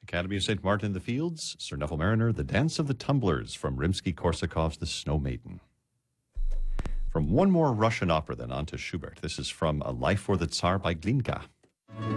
Academy of St. Martin in the Fields, Sir Neville Mariner, The Dance of the Tumblers from Rimsky-Korsakov's The Snow Maiden. From one more Russian opera, then on to Schubert. This is from A Life for the Tsar by Glinka.